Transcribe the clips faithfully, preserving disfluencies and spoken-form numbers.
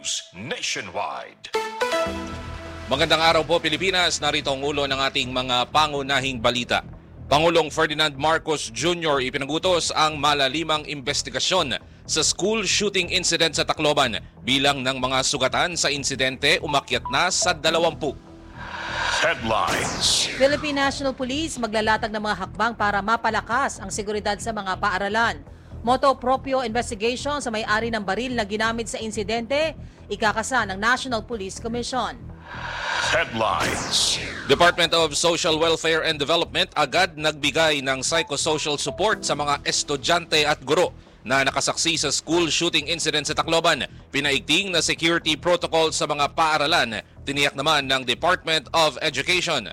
News Nationwide. Magandang araw po Pilipinas, narito ang ulo ng ating mga pangunahing balita. Pangulong Ferdinand Marcos Junior ipinagutos ang malalimang investigasyon sa school shooting incident sa Tacloban. Bilang ng mga sugatan sa insidente umakyat na sa dalawampu. Headlines. Philippine National Police maglalatag ng mga hakbang para mapalakas ang seguridad sa mga paaralan. Moto proprio investigation sa may-ari ng baril na ginamit sa insidente, ikakasa ng National Police Commission. Headlines. Department of Social Welfare and Development agad nagbigay ng psychosocial support sa mga estudyante at guro na nakasaksi sa school shooting incident sa Tacloban. Pinaigting na security protocol sa mga paaralan, tiniyak naman ng Department of Education.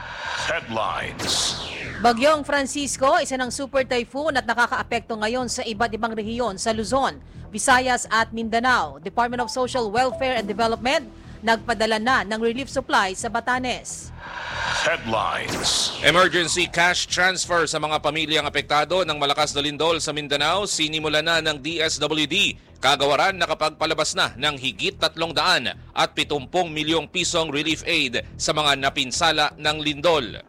Headlines. Bagyong Francisco, isa ng super typhoon at nakakaapekto ngayon sa iba't ibang rehiyon sa Luzon, Visayas at Mindanao. Department of Social Welfare and Development nagpadala na ng relief supply sa Batanes. Headlines. Emergency cash transfer sa mga pamilyang apektado ng malakas na lindol sa Mindanao sinimula na ng D S W D. Kagawaran nakapagpalabas na ng higit tatlong daan at pitumpung milyong pisong relief aid sa mga napinsala ng lindol.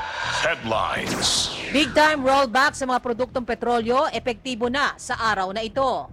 Headlines. Big time rollback sa mga produktong petrolyo, epektibo na sa araw na ito.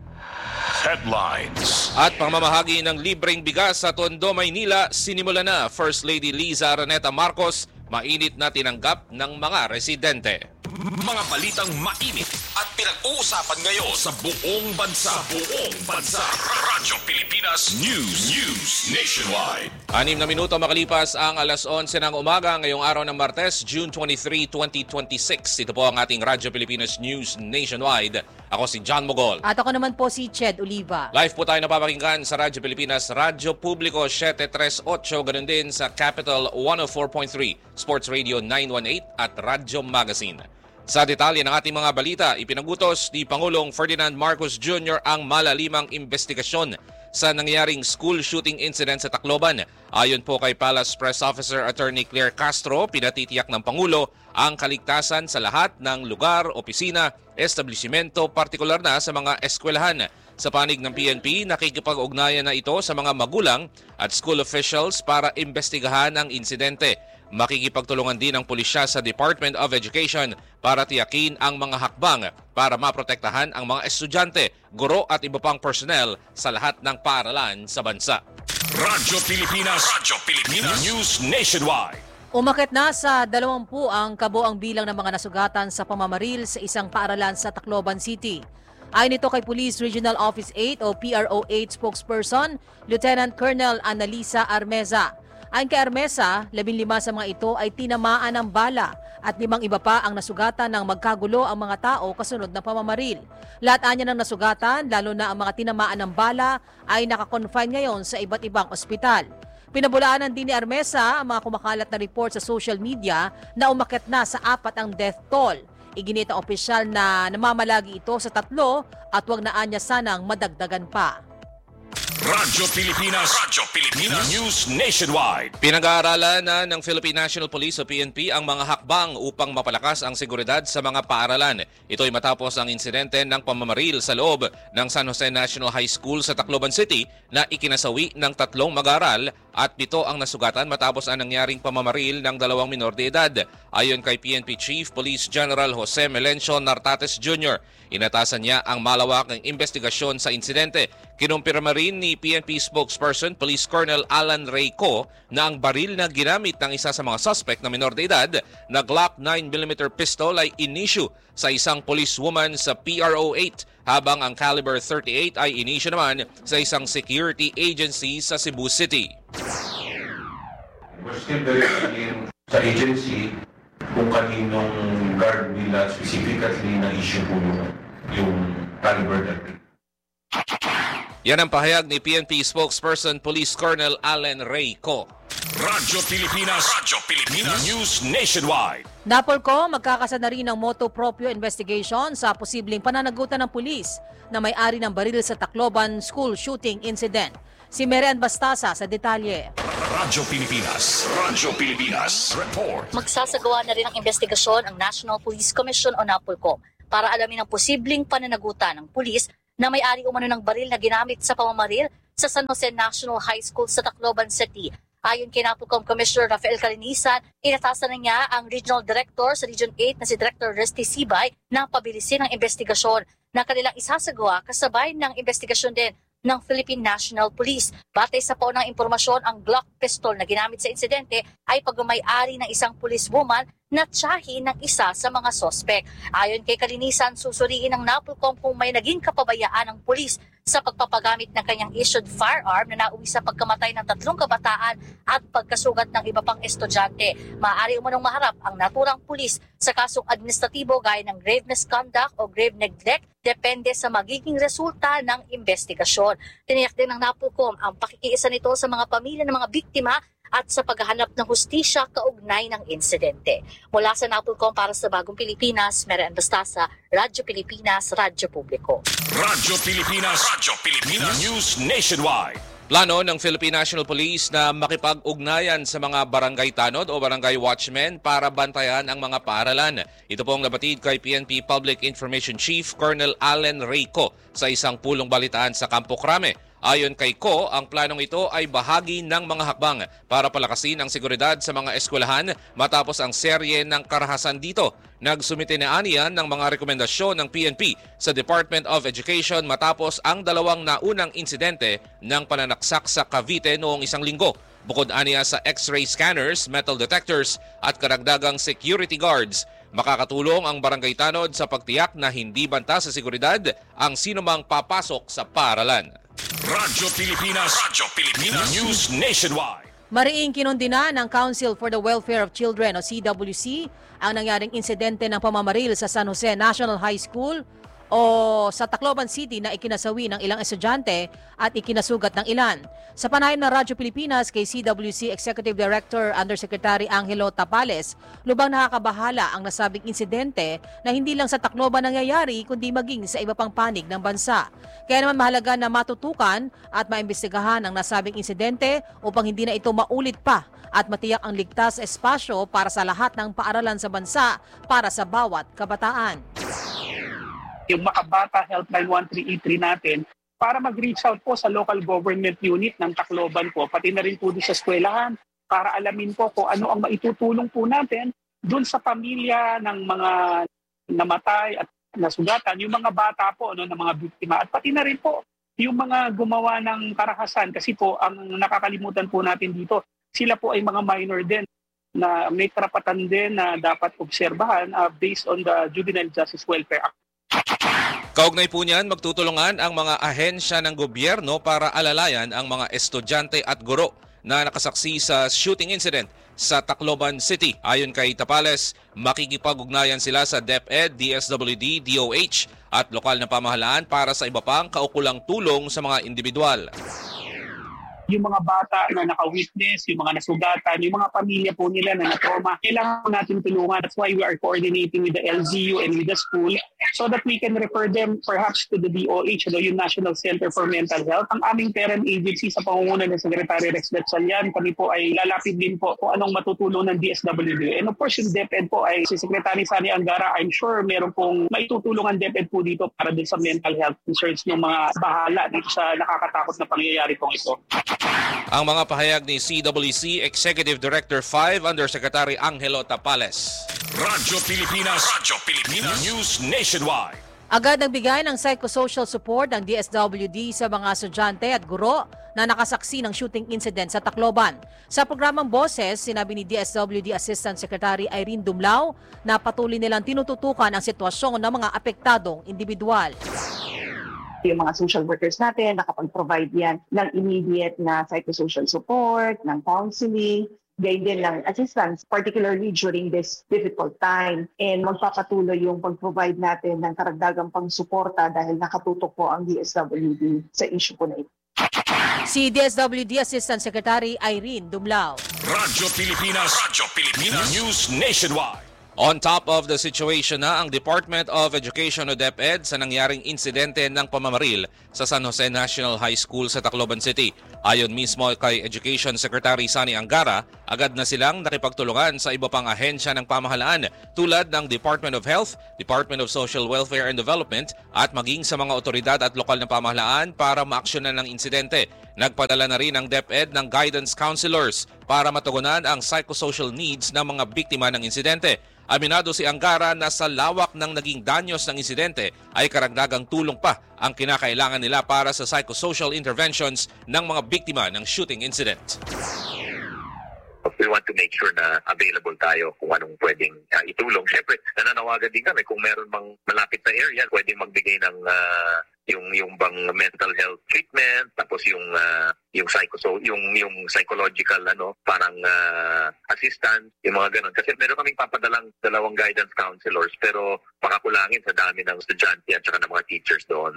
Headlines. At pamamahagi ng libreng bigas sa Tondo, Maynila, sinimula na. First Lady Liza Araneta Marcos, mainit na tinanggap ng mga residente. Mga balitang mainit at pinag-uusapan ngayon sa buong bansa. Buong bansa. Radyo Pilipinas News. News Nationwide. Anim na minuto makalipas ang alas onse ng umaga ngayong araw ng Martes, June twenty-third, twenty twenty-six. Ito po ang ating Radyo Pilipinas News Nationwide. Ako si John Mogol. At ako naman po si Ched Oliva. Live po tayo napapakinggan sa Radyo Pilipinas, Radyo Publico seven thirty-eight, ganun din sa Capital one oh four point three, Sports Radio nine eighteen at Radyo Magazine. Sa detalye ng ating mga balita, ipinagutos ni Pangulong Ferdinand Marcos Junior ang malalimang investigasyon sa nangyaring school shooting incident sa Tacloban. Ayon po kay Palace Press Officer Attorney Claire Castro, pinatitiyak ng Pangulo ang kaligtasan sa lahat ng lugar, opisina, establishmento, partikular na sa mga eskwelahan. Sa panig ng P N P, nakikipag-ugnayan na ito sa mga magulang at school officials para imbestigahan ang insidente. Makikipagtulungan din ang pulisya sa Department of Education para tiyakin ang mga hakbang para maprotektahan ang mga estudyante, guro at iba pang personnel sa lahat ng paaralan sa bansa. Radyo Pilipinas. Radyo Pilipinas News Nationwide. Umakyat na sa dalawampu ang kabuang bilang ng mga nasugatan sa pamamaril sa isang paaralan sa Tacloban City. Ayon ito kay Police Regional Office eight o P R O eight spokesperson, Lieutenant Colonel Annalisa Armeza. Ayon kay Armeza, labing lima sa mga ito ay tinamaan ng bala at limang iba pa ang nasugatan ng magkagulo ang mga tao kasunod ng pamamaril. Lahat anya ng nasugatan, lalo na ang mga tinamaan ng bala, ay nakakonfine ngayon sa iba't ibang ospital. Pinabulaanan din ni Armeza ang mga kumakalat na report sa social media na umakyat na sa apat ang death toll. Iginit ang opisyal na namamalagi ito sa tatlo at wag na anya sanang madagdagan pa. Radyo Pilipinas. Radyo Pilipinas News Nationwide. Pinag-aaralan na ng Philippine National Police o P N P ang mga hakbang upang mapalakas ang seguridad sa mga paaralan. Ito ay matapos ang insidente ng pamamaril sa loob ng San Jose National High School sa Tacloban City na ikinasawi ng tatlong mag-aaral at pito ang nasugatan matapos ang nangyaring pamamaril ng dalawang minor de edad. Ayon kay P N P Chief Police General Jose Melencio Nartates Junior, inatasan niya ang malawakang investigasyon sa insidente. Kinumpirma rin ni P N P spokesperson Police Colonel Alan Ray Co na ang baril na ginamit ng isa sa mga suspect na minor de edad na Glock nine millimeter pistol ay in-issue sa isang policewoman sa P R O eight habang ang caliber thirty-eight ay in-issue naman sa isang security agency sa Cebu City. We're still verifying sa agency kung kaninong guard nila specifically na issue po yung, yung caliber thirty. Yan ang pahayag ni P N P spokesperson Police Colonel Alan Ray Co. Radyo Pilipinas. Radyo Pilipinas News Nationwide. Napolco, magkakasa na rin ng motu proprio investigation sa posibleng pananagutan ng pulis na may-ari ng baril sa Tacloban school shooting incident. Si Merian Bastasa sa detalye. Radyo Pilipinas. Radyo Pilipinas. Report. Magsasagawa na rin ng investigasyon ang National Police Commission o Napolco para alamin ang posibleng pananagutan ng pulis na may-ari umano ng baril na ginamit sa pamamaril sa San Jose National High School sa Tacloban City. Ayon kay NAPOLCOM Commissioner Rafael Calinisan, inatasan na niya ang Regional Director sa Region eight na si Director Resty Sibay na pabilisin ang investigasyon na kanilang isasagawa kasabay ng investigasyon din ng Philippine National Police. Batay sa paunang impormasyon, ang Glock pistol na ginamit sa insidente ay pagmamay-ari ng isang policewoman na tiyahin ng isa sa mga sospek. Ayon kay Calinisan, susuriin ng NAPOLCOM kung may naging kapabayaan ng pulis sa pagpapagamit ng kanyang issued firearm na nauwi sa pagkamatay ng tatlong kabataan at pagkasugat ng iba pang estudyante. Maaari umunong maharap ang naturang pulis sa kasong administratibo gaya ng grave misconduct o grave neglect, depende sa magiging resulta ng investigasyon. Tiniyak din ng NAPOLCOM ang pakikiisa nito sa mga pamilya ng mga biktima at sa paghahanap ng hustisya kaugnay ng insidente. Mula sa NAPOLCOM para sa Bagong Pilipinas, Mera Anbastasa, Radyo Pilipinas, Radyo Publiko. Radyo Pilipinas, Radyo Pilipinas News Nationwide. Plano ng Philippine National Police na makipag-ugnayan sa mga barangay tanod o barangay watchmen para bantayan ang mga paaralan. Ito pong nabatid kay P N P Public Information Chief Colonel Allen Reyco sa isang pulong balitaan sa Campo Crame. Ayon kay Ko, ang planong ito ay bahagi ng mga hakbang para palakasin ang seguridad sa mga eskwelahan matapos ang serye ng karahasan dito. Nagsumite na aniyan ng mga rekomendasyon ng P N P sa Department of Education matapos ang dalawang naunang insidente ng pananaksak sa Cavite noong isang linggo. Bukod aniya sa X-ray scanners, metal detectors at karagdagang security guards, makakatulong ang barangay tanod sa pagtiyak na hindi banta sa seguridad ang sinumang papasok sa paaralan. Radyo Pilipinas, Radyo Pilipinas News Nationwide. Mariing kinundina ng Council for the Welfare of Children o C W C ang nangyaring insidente ng pamamaril sa San Jose National High School o sa Tacloban City na ikinasawi ng ilang estudyante at ikinasugat ng ilan. Sa panayam ng Radyo Pilipinas kay C W C Executive Director Undersecretary Angelo Tapales, lubang nakakabahala ang nasabing insidente na hindi lang sa Tacloban nangyayari kundi maging sa iba pang panig ng bansa. Kaya naman mahalaga na matutukan at maimbestigahan ang nasabing insidente upang hindi na ito maulit pa at matiyak ang ligtas espasyo para sa lahat ng paaralan sa bansa para sa bawat kabataan. Yung Makabata Helpline one three eight three natin para mag-reach out po sa local government unit ng Tacloban po, pati na rin po doon sa eskwelahan para alamin po kung ano ang maitutulong po natin doon sa pamilya ng mga namatay at nasugatan, yung mga bata po no, ng mga biktima at pati na rin po yung mga gumawa ng karahasan kasi po ang nakakalimutan po natin dito, sila po ay mga minor din na may karapatan din na dapat obserbahan uh, based on the Juvenile Justice Welfare Act. Kaugnay po niyan, magtutulungan ang mga ahensya ng gobyerno para alalayan ang mga estudyante at guro na nakasaksi sa shooting incident sa Tacloban City. Ayon kay Tapales, makikipag-ugnayan sila sa DepEd, D S W D, D O H at lokal na pamahalaan para sa iba pang kaukulang tulong sa mga individual. Yung mga bata na naka-witness, yung mga nasugatan, yung mga pamilya po nila na na-trauma, kailangan natin tulungan. That's why we are coordinating with the L G U and with the school so that we can refer them perhaps to the D O H, yung National Center for Mental Health. Ang aming parent agency sa pangunguna ng Secretary Rex Gatchalian, kami po ay lalapit din po kung anong matutulong ng D S W D. And of course, yung DepEd po ay si Secretary Sani Angara, I'm sure meron pong maitutulong ang DepEd po dito para din sa mental health concerns ng mga bahala dito sa nakakatakot na pangyayari pong ito. Ang mga pahayag ni C W C Executive Director five Undersecretary Angelo Tapales. Radyo Pilipinas, Radyo Pilipinas News Nationwide. Agad nagbigay ng psychosocial support ng D S W D sa mga estudyante at guro na nakasaksi ng shooting incident sa Tacloban. Sa programang Boses, sinabi ni D S W D Assistant Secretary Irene Dumlao na patuloy nilang tinututukan ang sitwasyon ng mga apektadong individual. Yung mga social workers natin, nakapag-provide yan ng immediate na psychosocial support, ng counseling, gayon din ng assistance, particularly during this difficult time. And magpapatuloy yung pag-provide natin ng karagdagang pang-suporta dahil nakatutok po ang D S W D sa issue po na ito. Si D S W D Assistant Secretary Irene Dumlao. Radyo Pilipinas, Radyo Pilipinas News Nationwide. On top of the situation na ang Department of Education o DepEd sa nangyaring insidente ng pamamaril sa San Jose National High School sa Tacloban City. Ayon mismo kay Education Secretary Sani Angara, agad na silang nakipagtulungan sa iba pang ahensya ng pamahalaan tulad ng Department of Health, Department of Social Welfare and Development at maging sa mga otoridad at lokal na pamahalaan para maaksyonan ng insidente. Nagpadala na rin ang DepEd ng guidance counselors para matugunan ang psychosocial needs ng mga biktima ng insidente. Aminado si Angara na sa lawak ng naging danyos ng insidente ay karagdagang tulong pa ang kinakailangan nila para sa psychosocial interventions ng mga biktima ng shooting incident. We want to make sure na available tayo kung anong pwedeng uh, itulong. Siyempre, nananawagan din kami kung meron mang malapit na area, pwedeng magbigay ng uh, yung yung bang mental health treatment, tapos yung uh, yung psycho so yung yung psychological ano parang uh, assistance, yung mga ganun. Kasi meron kaming papadalang dalawang guidance counselors pero makakulangin sa dami ng estudyante at saka ng mga teachers doon.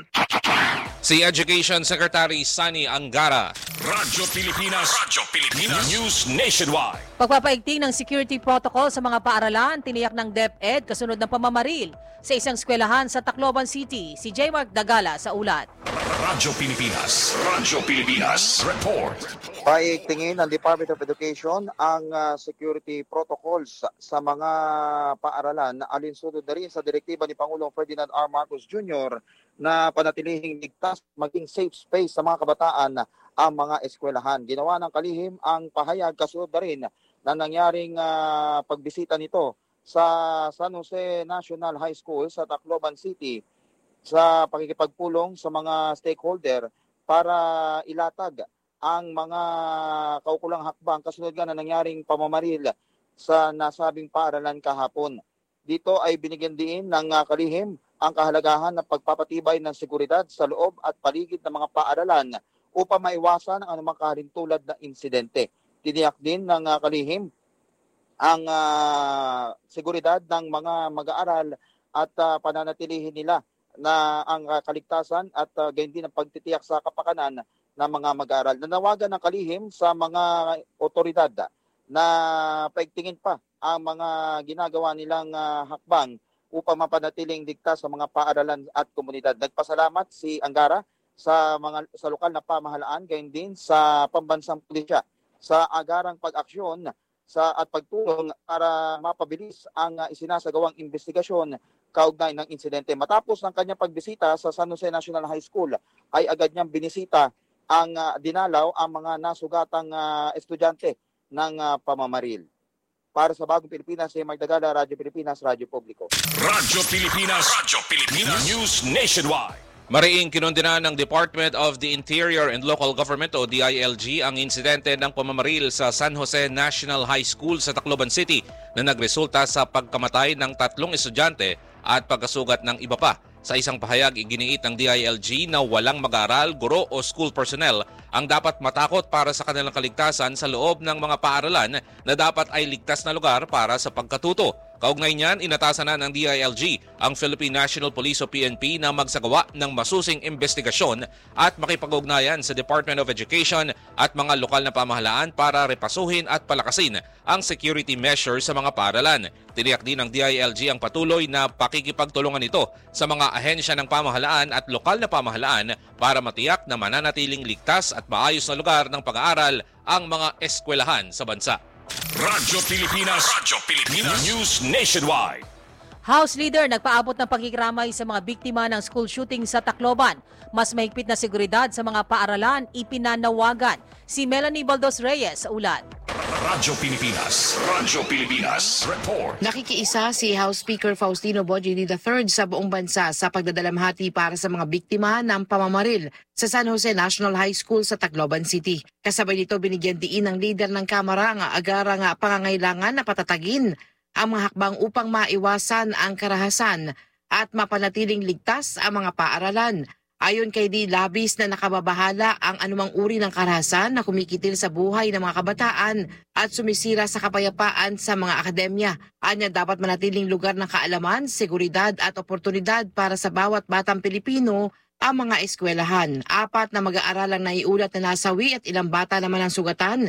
Si Education Secretary Sani Angara. Radyo Pilipinas, Radyo Pilipinas News Nationwide. Pagpapaigting ng security protocol sa mga paaralan, tiniyak ng DepEd kasunod ng pamamaril sa isang eskwelahan sa Tacloban City. Si J. Mark Dagala sa ulat. Radyo Pilipinas, Radyo Pilipinas Report. Paigtingin ng Department of Education ang uh, security protocols sa mga paaralan na alinsunod na rin sa direktiba ni Pangulong Ferdinand R. Marcos Junior na panatilihing ligtas maging safe space sa mga kabataan ang mga eskwelahan. Ginawa ng kalihim ang pahayag kasunod na rin na nangyaring uh, pagbisita nito sa San Jose National High School sa Tacloban City sa pakikipagpulong sa mga stakeholder para ilatag ang mga kaukulang hakbang kasunod nga na nangyaring pamamaril sa nasabing paaralan kahapon. Dito ay binigyan din ng uh, kalihim ang kahalagahan ng pagpapatibay ng seguridad sa loob at paligid ng mga paaralan upang maiwasan ang anumang kahalintulad na insidente. Tiniyak din ng uh, kalihim ang uh, seguridad ng mga mag-aaral at uh, pananatilihin nila na ang uh, kaligtasan at uh, gayon din ang pagtitiyak sa kapakanan ng mga mag-aaral. Nanawagan ng kalihim sa mga otoridad na paigtingin pa ang mga ginagawa nilang uh, hakbang upang mapanatiling ligtas sa mga paaralan at komunidad. Nagpasalamat si Angara sa mga sa lokal na pamahalaan, gayon din sa pambansang pulisya sa agarang pag-aksyon sa at pagtulong para mapabilis ang uh, isinasagawang investigasyon kaugnay ng insidente. Matapos ng kanyang pagbisita sa San Jose National High School, ay agad niyang binisita ang uh, dinalaw ang mga nasugatang uh, estudyante ng uh, pamamaril. Para sa Bagong Pilipinas, si Mark Dagala, Radyo Pilipinas, Radyo Publiko. Radyo Pilipinas, Radyo Pilipinas News Nationwide. Mariing kinondena ng Department of the Interior and Local Government o D I L G ang insidente ng pamamaril sa San Jose National High School sa Tacloban City na nagresulta sa pagkamatay ng tatlong estudyante at pagkasugat ng iba pa. Sa isang pahayag, iginiit ng D I L G na walang mag-aaral, guro o school personnel ang dapat matakot para sa kanilang kaligtasan sa loob ng mga paaralan na dapat ay ligtas na lugar para sa pagkatuto. Kaugnay niyan, inatasan na ng D I L G ang Philippine National Police o P N P na magsagawa ng masusing investigasyon at makipag-ugnayan sa Department of Education at mga lokal na pamahalaan para repasuhin at palakasin ang security measures sa mga paaralan. Tiniyak din ng D I L G ang patuloy na pakikipagtulungan nito sa mga ahensya ng pamahalaan at lokal na pamahalaan para matiyak na mananatiling ligtas at maayos na lugar ng pag-aaral ang mga eskwelahan sa bansa. Radyo Pilipinas, Radyo Pilipinas News Nationwide. House Leader nagpaabot ng pagkikiramay sa mga biktima ng school shooting sa Tacloban. Mas mahigpit na seguridad sa mga paaralan ipinanawagan. Si Melanie Baldos Reyes sa ulat. Radyo Pilipinas, Radyo Pilipinas Report. Nakikiisa si House Speaker Faustino Bojidy the third sa buong bansa sa pagdadalamhati para sa mga biktima ng pamamaril sa San Jose National High School sa Tacloban City. Kasabay nito binigyan diin ng leader ng Kamara ang agarang pangangailangan na patatagin ang mga hakbang upang maiwasan ang karahasan at mapanatiling ligtas ang mga paaralan. Ayon kay D, labis na nakababahala ang anumang uri ng karahasan na kumikitil sa buhay ng mga kabataan at sumisira sa kapayapaan sa mga akademya. Anya dapat manatiling lugar ng kaalaman, seguridad at oportunidad para sa bawat batang Pilipino ang mga eskwelahan. Apat na mag-aaralang naiulat na nasawi at ilang bata naman ang sugatan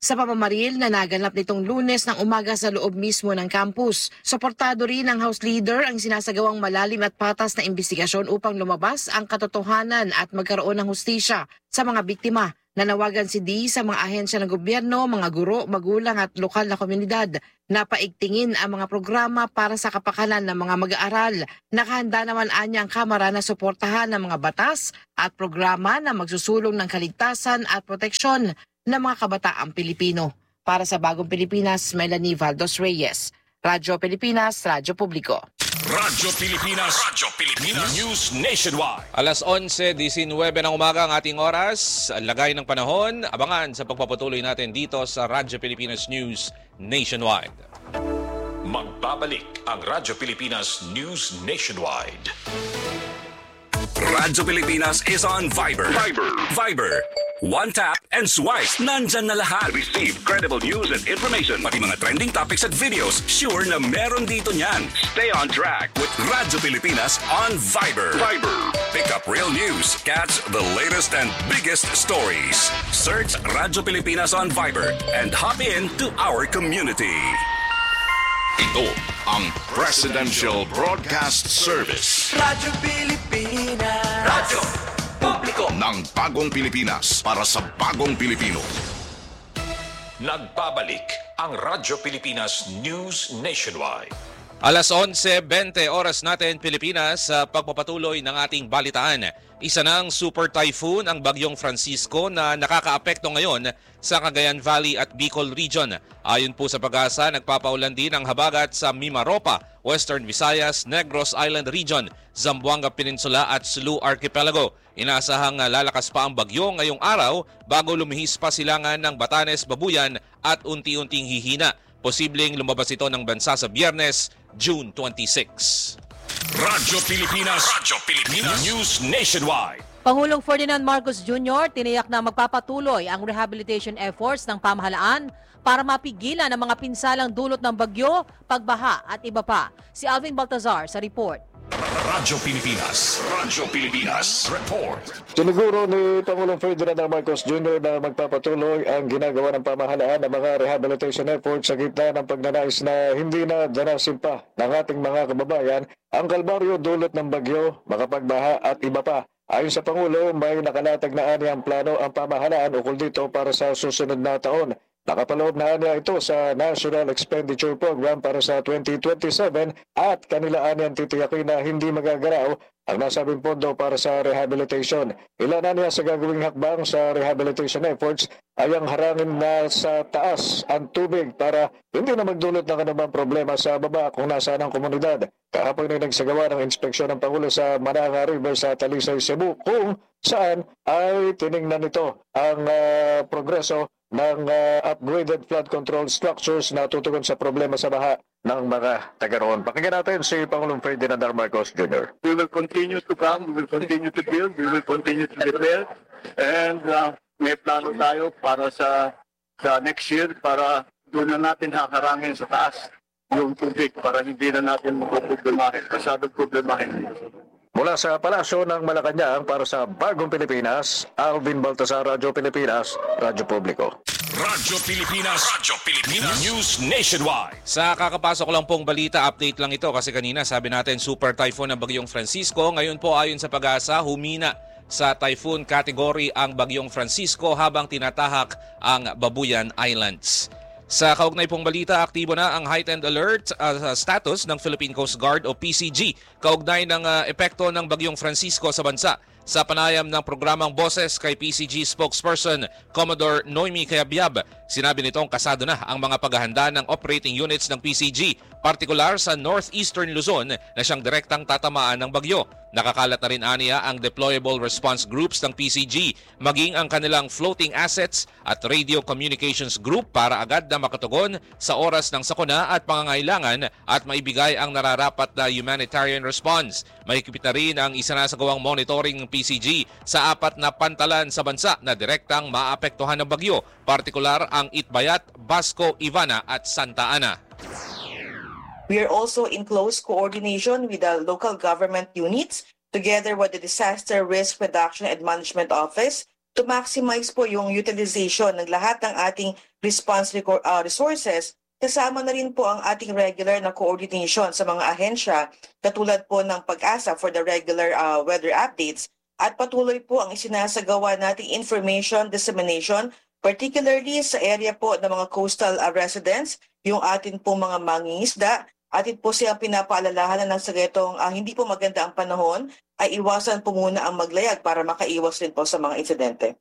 sa pamamaril na naganap nitong Lunes ng umaga sa loob mismo ng campus. Suportado rin ng House Leader ang sinasagawang malalim at patas na investigasyon upang lumabas ang katotohanan at magkaroon ng hustisya sa mga biktima. Nanawagan si D sa mga ahensya ng gobyerno, mga guro, magulang at lokal na komunidad na paigtingin ang mga programa para sa kapakanan ng mga mag-aaral. Nakahanda naman anya ang Kamara na suportahan ng mga batas at programa na magsusulong ng kaligtasan at proteksyon ng mga kabataang Pilipino. Para sa Bagong Pilipinas, Melanie Valdos Reyes, Radyo Pilipinas, Radyo Publiko. Radyo Pilipinas, Radyo Pilipinas, News Nationwide. Alas onse disenwebe ng umaga ang ating oras. Lagay ng panahon, abangan sa pagpapatuloy natin dito sa Radyo Pilipinas News Nationwide. Magbabalik ang Radyo Pilipinas News Nationwide. Radyo Pilipinas is on Viber. Viber. Viber. One tap and swipe. Nandyan na lahat. Receive credible news and information. Pati mga trending topics at videos. Sure na meron dito niyan. Stay on track with Radyo Pilipinas on Viber. Viber. Pick up real news. Catch the latest and biggest stories. Search Radyo Pilipinas on Viber and hop in to our community. Ito ang Presidential Broadcast Service. Radyo Pilipinas. Radyo Publiko ng Bagong Pilipinas para sa Bagong Pilipino. Nagbabalik ang Radyo Pilipinas News Nationwide. Alas onse bente oras natin Pilipinas sa pagpapatuloy ng ating balitaan. Isa ng super typhoon ang Bagyong Francisco na nakakaapekto ngayon sa Cagayan Valley at Bicol Region. Ayon po sa Pag-asa, nagpapaulan din ang habagat sa Mimaropa, Western Visayas, Negros Island Region, Zamboanga Peninsula at Sulu Archipelago. Inaasahang lalakas pa ang bagyo ngayong araw bago lumihis pa silangan ng Batanes, Babuyan at unti-unting hihina. Posibleng lumabas ito ng bansa sa Biyernes, June twenty-sixth. Radyo Pilipinas, Radyo Pilipinas News Nationwide. Pangulong Ferdinand Marcos Junior tiniyak na magpapatuloy ang rehabilitation efforts ng pamahalaan para mapigilan ang mga pinsalang dulot ng bagyo, pagbaha at iba pa. Si Alvin Baltazar sa report. Radyo Pilipinas, Radyo Pilipinas Report. Siniguro ni Pangulong Ferdinand Marcos Junior na magpapatuloy ang ginagawa ng pamahalaan ng mga rehabilitation efforts sa gitna ng pagnanais na hindi na danasin pa ng ating mga kababayan ang kalbaryo dulot ng bagyo, makapagbaha at iba pa. Ayon sa Pangulo, may nakalatag na ani ang plano ang pamahalaan ukol dito para sa susunod na taon. Nakapaloob na niya ito sa National Expenditure Program para sa twenty twenty-seven at kanila anyang titiyakin na hindi magagaraw ang nasabing pondo para sa rehabilitation. Ilan na niya sa gagawing hakbang sa rehabilitation efforts ay ang harangin na sa taas ang tubig para hindi na magdulot ng anumang problema sa baba kung nasaan ang komunidad. Kahapon ay nagsagawa ng inspeksyon ng Pangulo sa Mananga River sa Talisay, Cebu kung saan ay tiningnan nito ang uh, progreso ng uh, upgraded flood control structures na tutugon sa problema sa baha ng mga taga roon. Pakinggan natin si Pangulong Ferdinand R. Marcos Junior We will continue to come, we will continue to build, we will continue to repair, and uh, may plano tayo para sa, sa next year para doon na natin hakarangin sa taas yung tubig para hindi na natin magpuproblemahin, masyadong problemahin. Mula sa Palasyo ng Malacanang para sa Bagong Pilipinas, Alvin Baltazar, Radyo Pilipinas, Radyo Publiko. Radyo Pilipinas, Radyo Pilipinas News Nationwide. Sa kakapasok lang pong balita, update lang ito kasi kanina sabi natin super typhoon ng Bagyong Francisco. Ngayon po ayon sa Pag-asa, humina sa typhoon category ang Bagyong Francisco habang tinatahak ang Babuyan Islands. Sa kaugnay pong balita, aktibo na ang heightened alert uh, status ng Philippine Coast Guard o P C G kaugnay ng uh, epekto ng Bagyong Francisco sa bansa. Sa panayam ng programang Boses kay P C G spokesperson Commodore Noemi Cayabyab, sinabi nitong kasado na ang mga paghahanda ng operating units ng P C G, partikular sa Northeastern Luzon na siyang direktang tatamaan ng bagyo. Nakakalat na rin aniya ang deployable response groups ng P C G, maging ang kanilang floating assets at radio communications group para agad na makatugon sa oras ng sakuna at pangangailangan at maibigay ang nararapat na humanitarian response. Mahigpit na rin ang isinasagawang monitoring ng P C G sa apat na pantalan sa bansa na direktang maapektuhan ng bagyo, partikular ang Itbayat, Basco, Ivana at Santa Ana. We are also in close coordination with the local government units, together with the Disaster Risk Reduction and Management Office, to maximize po yung utilization ng lahat ng ating response uh, resources. Kasama na rin po ang ating regular na coordination sa mga ahensya katulad po ng Pag-asa for the regular uh, weather updates at patuloy po ang isinasagawa nating information dissemination particularly sa area po ng mga coastal uh, residents, yung atin po mga mangingisda. Atin po siyang pinapaalalahanan ng sagetong uh, hindi po maganda ang panahon ay iwasan po muna ang maglayag para makaiwas rin po sa mga insidente.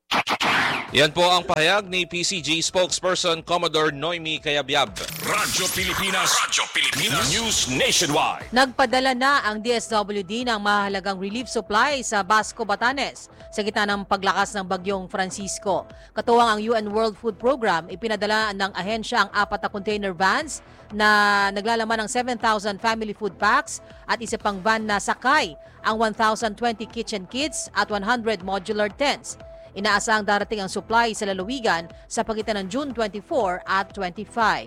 Yan po ang pahayag ni P C G spokesperson Commodore Noemi Cayabyab. Radyo Pilipinas, Radyo Pilipinas, News Nationwide. Nagpadala na ang D S W D ng mahalagang relief supply sa Basco, Batanes sa gitna ng paglakas ng bagyong Francisco. Katuwang ang U N World Food Program, ipinadala ng ahensya ang apat na container vans na naglalaman ng seven thousand family food packs at isa pang van na sakay ang one thousand twenty kitchen kits at one hundred modular tents. Inaasahang darating ang supply sa lalawigan sa pagitan ng June twenty-four at twenty-five.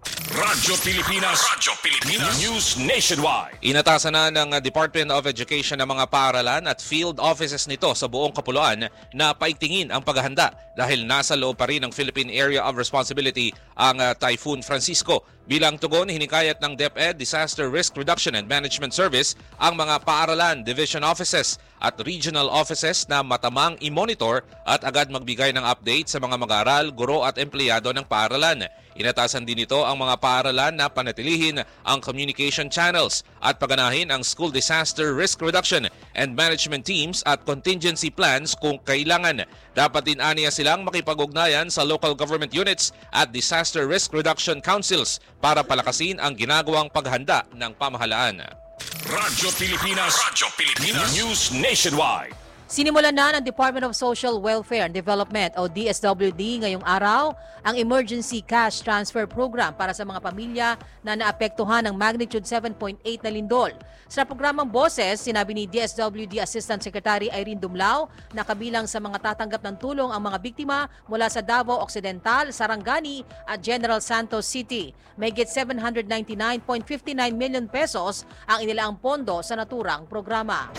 Radyo Pilipinas, Radyo Pilipinas, News Nationwide. Inatasan na ng Department of Education ng mga paaralan at field offices nito sa buong kapuluan na paigtingin ang paghahanda dahil nasa loob pa rin ng Philippine Area of Responsibility ang uh, Typhoon Francisco. Bilang tugon, hinikayat ng DepEd Disaster Risk Reduction and Management Service ang mga paaralan, division offices at regional offices na matamang i-monitor at agad magbigay ng update sa mga mag-aaral, guro at empleyado ng paaralan. Inatasan din ito ang mga paaralan na panatilihin ang communication channels at paganahin ang school disaster risk reduction and management teams at contingency plans kung kailangan. Dapat din aniya silang makipag-ugnayan sa local government units at disaster risk reduction councils para palakasin ang ginagawang paghanda ng pamahalaan. Radyo Pilipinas, Radyo Pilipinas, News Nationwide. Sinimulan na ng Department of Social Welfare and Development o D S W D ngayong araw ang Emergency Cash Transfer Program para sa mga pamilya na naapektuhan ng magnitude seven point eight na lindol. Sa programang Boses, sinabi ni D S W D Assistant Secretary Irene Dumlao na kabilang sa mga tatanggap ng tulong ang mga biktima mula sa Davao Occidental, Sarangani at General Santos City. Mahigit seven hundred ninety-nine point five nine million pesos ang inilaang pondo sa naturang programa.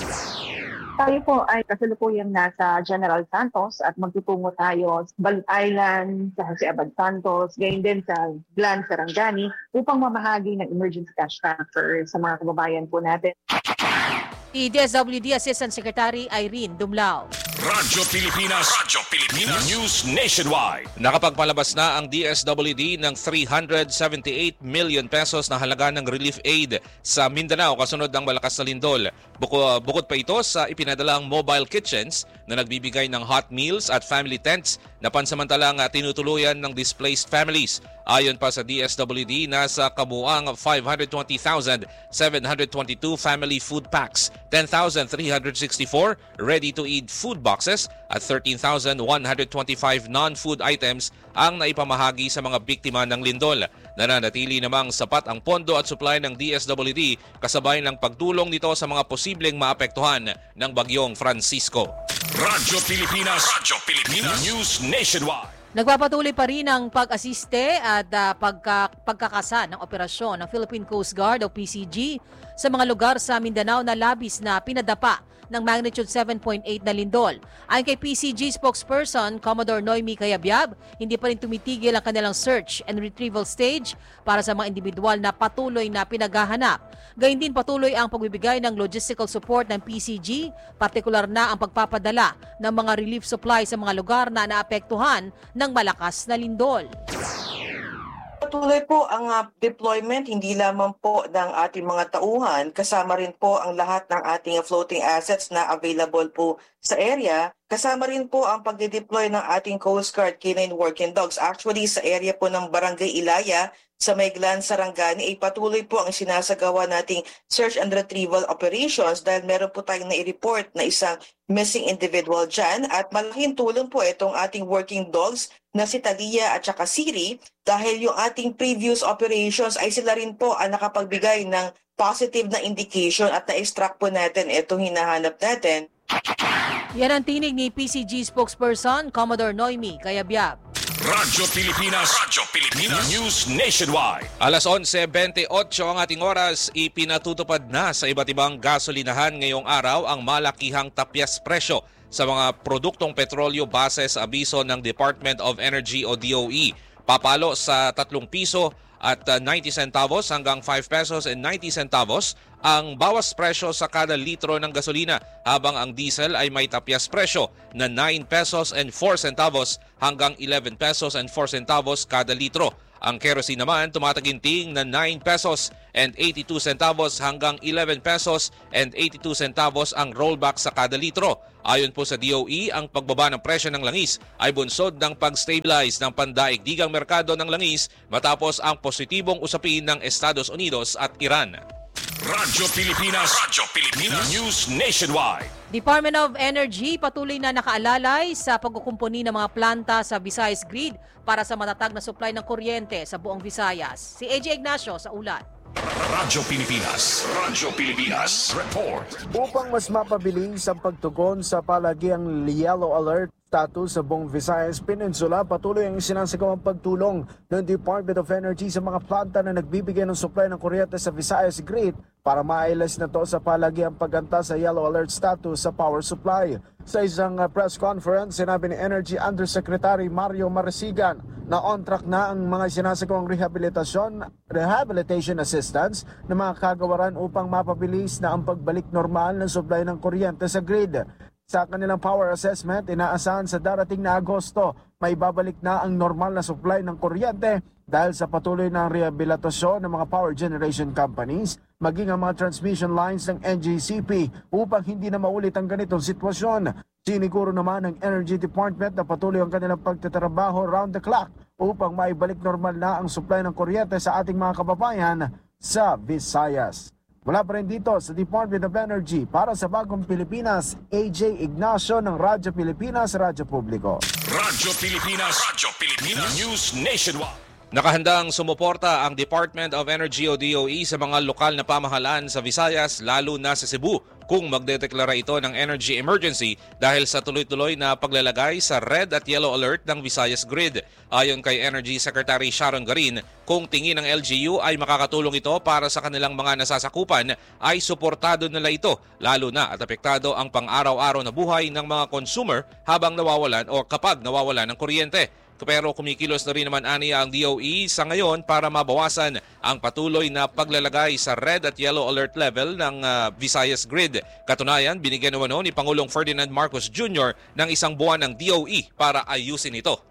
Tayo po ay kasalukuyang nasa General Santos at magtutungo tayo sa Balut Island, sa Jose Abad Santos, gayon din sa Glan, Sarangani upang mamahagi ng emergency cash transfer sa mga kababayan po natin. Si D S W D Assistant Secretary Irene Dumlao. Radyo Pilipinas, Radyo Pilipinas, News Nationwide. Nakapagpalabas na ang D S W D ng three hundred seventy-eight million pesos na halaga ng relief aid sa Mindanao kasunod ng malakas na lindol. Bukod, bukod pa ito sa ipinadalang mobile kitchens na nagbibigay ng hot meals at family tents na pansamantalang tinutuluyan ng displaced families. Ayon pa sa D S W D, nasa kabuuang five hundred twenty thousand seven hundred twenty-two family food packs, ten thousand three hundred sixty-four ready-to-eat food boxes at thirteen thousand one hundred twenty-five non-food items ang naipamahagi sa mga biktima ng lindol. Nananatili namang sapat ang pondo at supply ng D S W D kasabay ng pagtulong nito sa mga posibleng maapektuhan ng bagyong Francisco. Radyo Pilipinas, Radyo Pilipinas, News Nationwide. Nagpapatuloy pa rin ang pag-asiste at uh, pagka, pagkakasa ng operasyon ng Philippine Coast Guard o P C G sa mga lugar sa Mindanao na labis na pinadapa ng magnitude seven point eight na lindol. Ayon kay P C G spokesperson Commodore Noemi Cayabyab, hindi pa rin tumitigil ang kanilang search and retrieval stage para sa mga individual na patuloy na pinaghahanap. Gayun din patuloy ang pagbibigay ng logistical support ng P C G, partikular na ang pagpapadala ng mga relief supply sa mga lugar na naapektuhan ng malakas na lindol. Patuloy po ang uh, deployment hindi lamang po ng ating mga tauhan, kasama rin po ang lahat ng ating floating assets na available po sa area. Kasama rin po ang pagde-deploy ng ating Coast Guard canine working dogs. Actually, sa area po ng Barangay Ilaya, sa Mayglan, Sarangani, ay patuloy po ang sinasagawa nating search and retrieval operations dahil meron po tayong nai-report na isang missing individual dyan at malaking tulong po itong ating working dogs na si Talia at saka Siri dahil yung ating previous operations ay sila rin po ang nakapagbigay ng positive na indication at na-extract po natin itong hinahanap natin. Yan ang tinig ni P C G spokesperson Commodore Noemi Cayabyab. Radyo Pilipinas, Radyo Pilipinas, News Nationwide. Alas onse twenty-eight ang ating oras, ipinatutupad na sa iba't ibang gasolinahan ngayong araw ang malakihang tapyas presyo sa mga produktong petrolyo base sa abiso ng Department of Energy o D O E. Papalo sa tatlong piso at uh, ninety centavos hanggang five pesos and ninety centavos ang bawas presyo sa kada litro ng gasolina, habang ang diesel ay may tapyas presyo na nine pesos and four centavos hanggang eleven pesos and four centavos kada litro. Ang kerosene naman tumataginting na nine pesos and eighty-two centavos hanggang eleven pesos and eighty-two centavos ang rollback sa kada litro. Ayon po sa D O E, ang pagbaba ng presyo ng langis ay bunsod ng pag-stabilize ng pandaigdigang merkado ng langis matapos ang positibong usapin ng Estados Unidos at Iran. Radyo Pilipinas, Radyo Pilipinas News Nationwide. Department of Energy patuloy na nakaalalay sa pagkukumpuni ng mga planta sa Visayas Grid para sa matatag na supply ng kuryente sa buong Visayas. Si A J Ignacio sa ulat. Radyo Pilipinas, Radyo Pilipinas Report. Upang mas mapabilis ang pagtugon sa palagiang yellow alert status sa buong Visayas Peninsula, patuloy ang isinasagawang pagtulong ng Department of Energy sa mga planta na nagbibigay ng supply ng kuryente sa Visayas Grid para ma-ailas na to sa palagiang pagganta sa yellow alert status sa power supply. Sa isang uh, press conference, sinabi ni Energy Undersecretary Mario Marasigan na on track na ang mga sinasagawang rehabilitasyon, rehabilitation assistance ng mga kagawaran upang mapabilis na ang pagbalik normal ng supply ng kuryente sa grid. Sa kanilang power assessment, inaasahan sa darating na Agosto, may babalik na ang normal na supply ng kuryente dahil sa patuloy na rehabilitasyon ng mga power generation companies, maging ang mga transmission lines ng N G C P upang hindi na maulit ang ganitong sitwasyon. Siniguro naman ng Energy Department na patuloy ang kanilang pagtatrabaho round the clock upang maibalik normal na ang supply ng kuryente sa ating mga kababayan sa Visayas. Mula pa rin dito sa Department of Energy para sa Bagong Pilipinas, A J Ignacio ng Radyo Pilipinas, Radyo Publiko. Radyo Pilipinas, Radyo Pilipinas News Nationwide. Nakahandang sumuporta ang Department of Energy o D O E sa mga lokal na pamahalaan sa Visayas, lalo na sa Cebu, kung magdedeklara ito ng energy emergency dahil sa tuloy-tuloy na paglalagay sa red at yellow alert ng Visayas Grid. Ayon kay Energy Secretary Sharon Garin, kung tingin ng L G U ay makakatulong ito para sa kanilang mga nasasakupan, ay suportado nila ito, lalo na at apektado ang pang-araw-araw na buhay ng mga consumer habang nawawalan o kapag nawawalan ng kuryente. Pero kumikilos na rin naman aniya ang D O E sa ngayon para mabawasan ang patuloy na paglalagay sa red at yellow alert level ng uh, Visayas Grid. Katunayan, binigyan naman ni Pangulong Ferdinand Marcos Junior ng isang buwan ng D O E para ayusin ito.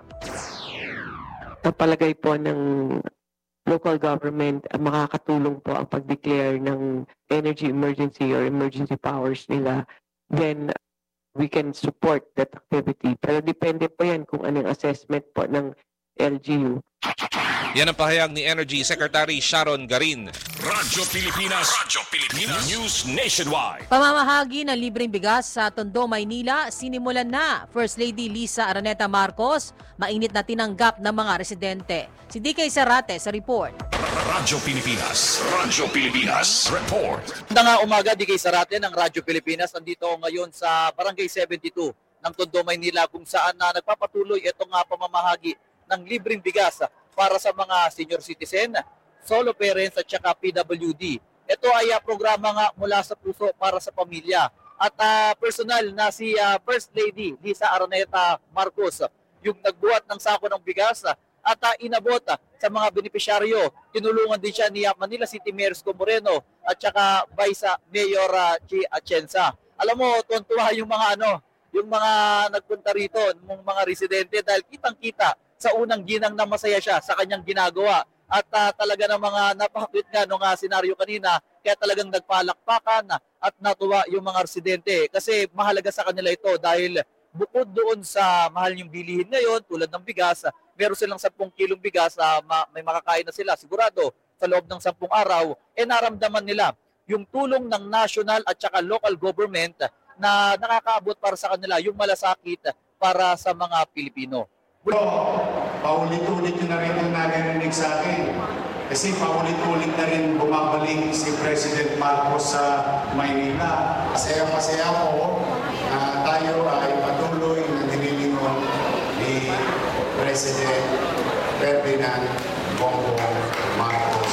Palagay po ng local government, makakatulong po ang pag-declare ng energy emergency or emergency powers nila, then we can support that activity. Pero depende po yan kung anong assessment po ng L G U. Yan ang pahayag ni Energy Secretary Sharon Garin. Radyo Pilipinas, Radyo Pilipinas News Nationwide. Pamamahagi ng libreng bigas sa Tondo, Maynila, sinimulan na. First Lady Lisa Araneta Marcos, mainit na tinanggap ng mga residente. Si D K Sarate sa report. Radyo Pilipinas, Radyo Pilipinas Report. Magandang nga umaga, D K Sarate ng Radyo Pilipinas. Nandito ngayon sa Barangay seventy-two ng Tondo, Maynila, kung saan na nagpapatuloy itong uh, pamamahagi ng libreng bigas para sa mga senior citizen, solo parents at saka P W D. Ito ay uh, programa nga mula sa puso para sa pamilya. At uh, personal na si uh, First Lady Lisa Araneta Marcos, yung nagbuhat ng sako ng bigas at uh, inabot uh, sa mga benepisyaryo. Tinulungan din siya ni uh, Manila City Mayor Isko Moreno at saka Vice Mayor uh, Chi Atienza. Alam mo, tuwan-tuwa yung mga ano, yung mga nagpunta rito, yung mga residente, dahil kitang-kita sa unang ginang na masaya siya sa kanyang ginagawa. At uh, talaga ng mga napakapit nga nung uh, senaryo kanina, kaya talagang nagpalakpakan at natuwa yung mga residente. Kasi mahalaga sa kanila ito dahil bukod doon sa mahal yung bilihin ngayon, tulad ng bigas, meron silang sampung kilong bigas, uh, ma- may makakain na sila sigurado sa loob ng sampung araw, eh naramdaman nila yung tulong ng national at saka local government na nakakaabot para sa kanila yung malasakit para sa mga Pilipino. Bro, paulit-ulit yun na rin yung narinig sa akin. Kasi paulit-ulit na rin bumabalik si President Marcos sa Maynila. Masaya-masaya po na tayo ay patuloy na nililingon ni President Ferdinand Bongbong Marcos.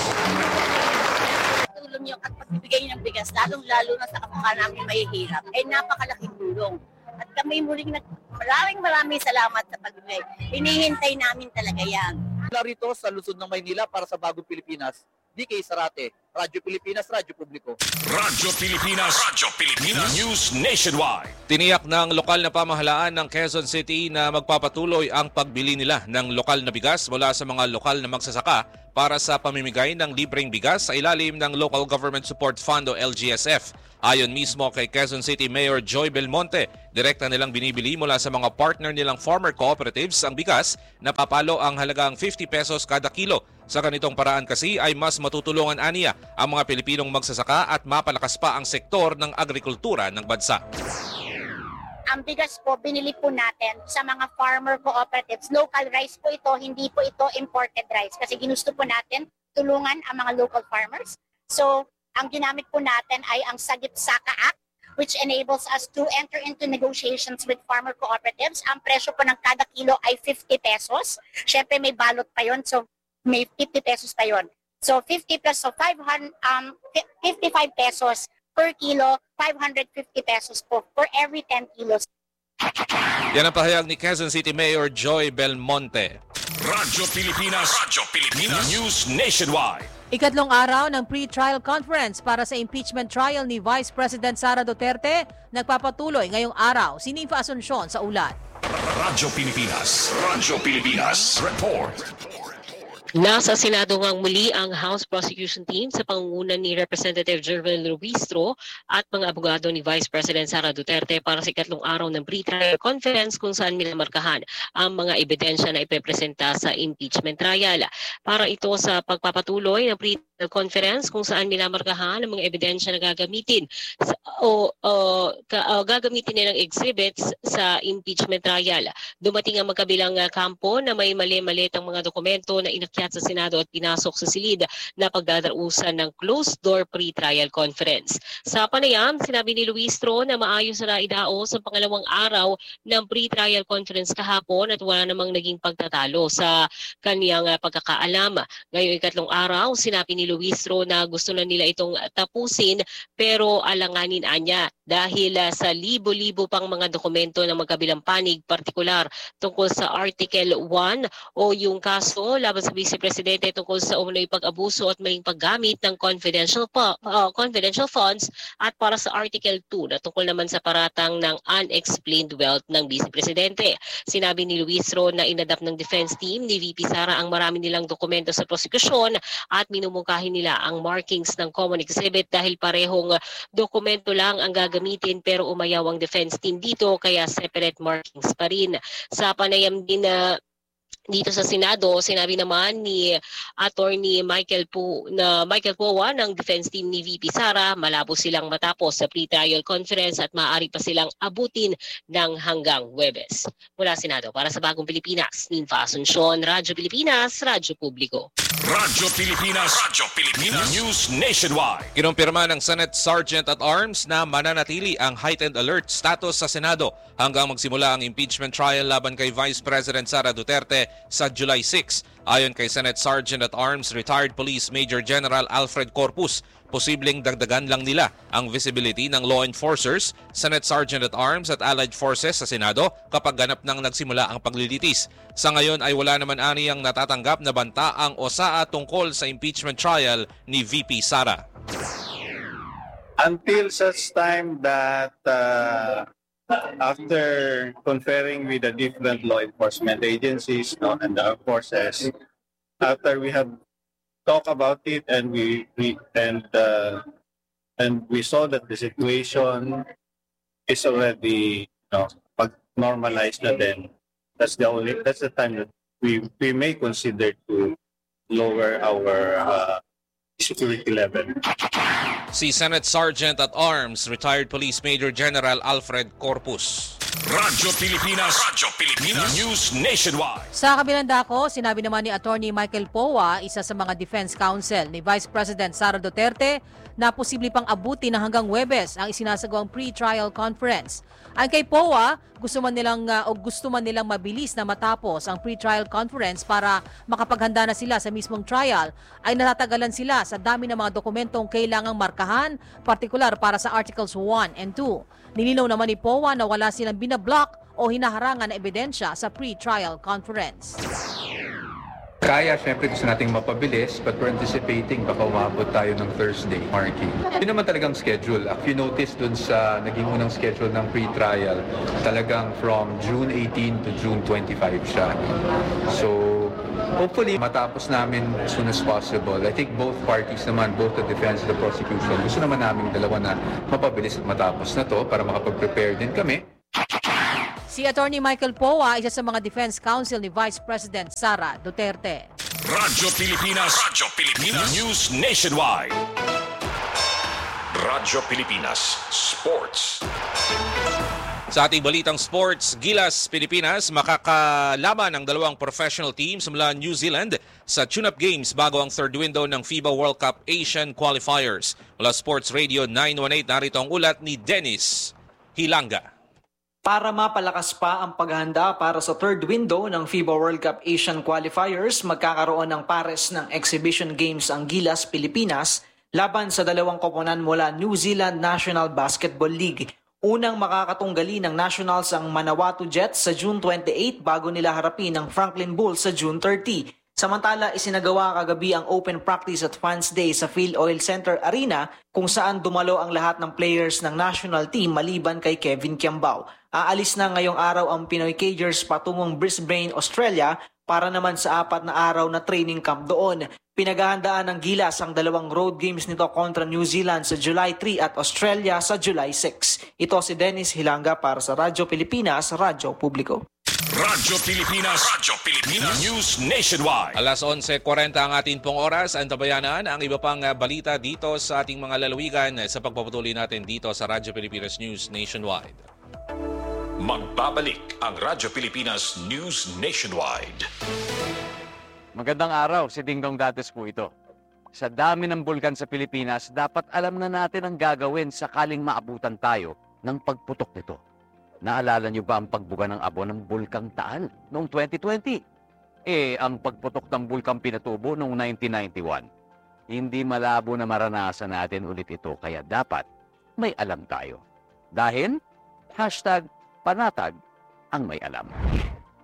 Tulong niyo at pagbibigay ng bigas, lalong-lalo na sa kapwa namin mahihirap, ay napakalaking tulong. At kami muling nag... Maraming maraming salamat sa pagbigay. Hinihintay namin talaga yan. Narito sa lungsod ng Maynila para sa Bagong Pilipinas, D K Sarate, Radyo Pilipinas, Radyo Publiko. Radyo Pilipinas, Radyo Pilipinas, News Nationwide. Tiniyak ng lokal na pamahalaan ng Quezon City na magpapatuloy ang pagbili nila ng lokal na bigas mula sa mga lokal na magsasaka para sa pamimigay ng libreng bigas sa ilalim ng Local Government Support Fund o L G S F. Ayon mismo kay Quezon City Mayor Joy Belmonte, direkta nilang binibili mula sa mga partner nilang farmer cooperatives ang bigas na papalo ang halagang fifty pesos kada kilo. Sa ganitong paraan kasi ay mas matutulungan aniya ang mga Pilipinong magsasaka at mapalakas pa ang sektor ng agrikultura ng bansa. Ang bigas po, binili po natin sa mga farmer cooperatives. Local rice po ito, hindi po ito imported rice. Kasi ginusto po natin tulungan ang mga local farmers. So, ang ginamit po natin ay ang Sagip-Saka Act, which enables us to enter into negotiations with farmer cooperatives. Ang presyo po ng kada kilo ay fifty pesos. Siyempre may balot pa yon, so may fifty pesos pa yon. So fifty plus, so five hundred, um, fifty-five pesos per kilo, five hundred fifty pesos po for every ten kilos. Yan ang pahayag ni Quezon City Mayor Joy Belmonte. Radyo Pilipinas, Radyo Pilipinas, News Nationwide. Ikatlong araw ng pre-trial conference para sa impeachment trial ni Vice President Sara Duterte nagpapatuloy ngayong araw. Sinifa Asuncion sa ulat. Radyo Pilipinas, Radyo Pilipinas, report. Nasa Senado ngang muli ang House Prosecution Team sa pangunguna ni Representative Jervil Luistro at mga abogado ni Vice President Sara Duterte para sa ikatlong araw ng pre-trial conference kung saan minamarkahan ang mga ebidensya na ipepresenta sa impeachment trial. Para ito sa pagpapatuloy ng pre-trial conference kung saan minamarkahan ang mga ebidensya na gagamitin sa, o uh, ka, uh, gagamitin nilang exhibits sa impeachment trial. Dumating ang magkabilang uh, kampo na may mali-mali ang mga dokumento na inakyat sa Senado at pinasok sa silid na pagdadarausan ng closed-door pre-trial conference. Sa panayam, sinabi ni Luistro na maayos na idaos sa pangalawang araw ng pre-trial conference kahapon at wala namang naging pagtatalo sa kaniyang pagkakaalam. Ngayong ikatlong araw, sinabi ni Luistro na gusto na nila itong tapusin pero alanganin anya dahil sa libo-libo pang mga dokumento ng magkabilang panig, partikular tungkol sa Article one o yung kaso laban sa Vice Presidente tungkol sa umano'y pag-abuso at maling paggamit ng confidential uh, confidential funds at para sa Article two na tungkol naman sa paratang ng unexplained wealth ng Vice Presidente. Sinabi ni Luistro na inadapt ng defense team ni V P Sara ang marami nilang dokumento sa prosekusyon at minumungkahin nila ang markings ng common exhibit dahil parehong dokumento lang ang gagamitin pero umayaw ang defense team dito kaya separate markings pa rin. Sa panayam din na uh, dito sa Senado, sinabi naman ni Attorney Michael Po na Michael Powa ng defense team ni V P Sara, malabo silang matapos sa pre-trial conference at maaari pa silang abutin ng hanggang Huwebes. Mula Senado, para sa Bagong Pilipinas, Ninfa Asuncion, Radyo Pilipinas, Radyo Publiko. Radyo Pilipinas, Radyo Pilipinas, News Nationwide. Kinumpirma ng Senate Sergeant at Arms na mananatili ang heightened alert status sa Senado hanggang magsimula ang impeachment trial laban kay Vice President Sara Duterte sa July sixth. Ayon kay Senate Sergeant at Arms Retired Police Major General Alfred Corpus, posibleng dagdagan lang nila ang visibility ng law enforcers, Senate Sergeant at Arms at Allied Forces sa Senado kapag ganap nang nagsimula ang paglilitis. Sa ngayon ay wala naman aniyang natatanggap na banta ang O S A A tungkol sa impeachment trial ni V P Sara. Until such time that uh, after conferring with the different law enforcement agencies, no, and the forces, after we have talked about it and we, we and uh, and we saw that the situation is already, you know, normalized, na then that's the only that's the time that we we may consider to lower our uh, security level. Si Senate Sergeant at Arms Retired Police Major General Alfred Corpus. Radyo Pilipinas, Radyo Pilipinas, News Nationwide. Sa kabilang dako, sinabi naman ni Attorney Michael Powa, isa sa mga defense counsel ni Vice President Sara Duterte, na posible pang abuti na hanggang Huwebes ang isinasagawang pre-trial conference. Ang kay Powa, gusto man nilang uh, o gusto man nilang mabilis na matapos ang pre-trial conference para makapaghanda na sila sa mismong trial, ay natatagalan sila sa dami ng mga dokumentong kailangang markahan, partikular para sa Articles one and two. Nilinaw naman ni P O A na wala silang binablock o hinaharangan na ebidensya sa pre-trial conference. Kaya, syempre gusto nating mapabilis, but we're anticipating baka umabot tayo ng Thursday, Marky. Yun naman talagang schedule. If you notice dun sa naging unang schedule ng pre-trial, talagang from June eighteen to June twenty-five siya. So, hopefully, matapos namin as soon as possible. I think both parties naman, both the defense and the prosecution, gusto naman namin dalawa na mapabilis at matapos na to para makapag-prepare din kami. Si Attorney Michael Poa, isa sa mga defense counsel ni Vice President Sara Duterte. Radyo Pilipinas, Radyo Pilipinas News Nationwide. Radyo Pilipinas Sports. Sa ating balitang sports, Gilas Pilipinas makakalaban ang dalawang professional teams mula New Zealand sa tune-up games bago ang third window ng FIBA World Cup Asian Qualifiers. Mula Sports Radio nine one eight, narito ang ulat ni Dennis Hilanga. Para mapalakas pa ang paghahanda para sa third window ng FIBA World Cup Asian Qualifiers, magkakaroon ng pares ng exhibition games ang Gilas Pilipinas laban sa dalawang koponan mula New Zealand National Basketball League. Unang makakatunggali ng Nationals ang Manawatu Jets sa June twenty-eight bago nila harapin ang Franklin Bulls sa June thirty. Samantala, isinagawa kagabi ang open practice at fans day sa Phil Oil Center Arena kung saan dumalo ang lahat ng players ng national team maliban kay Kevin Kiambao. Aalis na ngayong araw ang Pinoy Cagers patungong Brisbane, Australia para naman sa apat na araw na training camp doon. Pinaghahandaan ng Gilas ang dalawang road games nito kontra New Zealand sa July three at Australia sa July six. Ito si Dennis Hilanga para sa Radyo Pilipinas, Radyo Publiko. Radyo Pilipinas, Radyo Pilipinas News Nationwide. Alas onse kwarenta ang ating pong oras. Antabayanan ang iba pang balita dito sa ating mga lalawigan sa pagpapatuloy natin dito sa Radyo Pilipinas News Nationwide. Magbabalik ang Radyo Pilipinas News Nationwide. Magandang araw, si Dingdong Dates po ito. Sa dami ng bulkan sa Pilipinas, dapat alam na natin ang gagawin sakaling maabutan tayo ng pagputok nito. Naalala niyo ba ang pagbuga ng abo ng Bulkang Taal noong twenty twenty? Eh, ang pagputok ng Bulkang Pinatubo noong nineteen ninety-one. Hindi malabo na maranasan natin ulit ito, kaya dapat may alam tayo. Dahil, hashtag panatag ang may alam.